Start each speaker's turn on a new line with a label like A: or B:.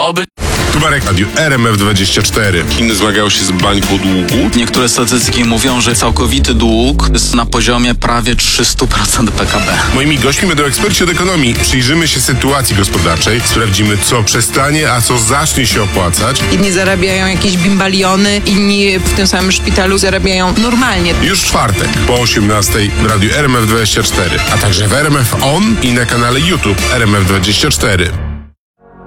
A: Oby...
B: Tu Marek, Radiu RMF24. Chiny zmagają się z bańką długu.
A: Niektóre statystyki mówią, że całkowity dług jest na poziomie prawie 300% PKB.
B: Moimi gośćmi będą eksperci od ekonomii. Przyjrzymy się sytuacji gospodarczej, sprawdzimy, co przestanie, a co zacznie się opłacać.
C: Jedni zarabiają jakieś bimbaliony, inni w tym samym szpitalu zarabiają normalnie.
B: Już w czwartek po 18:00 w Radiu RMF24, a także w RMF On i na kanale YouTube RMF24.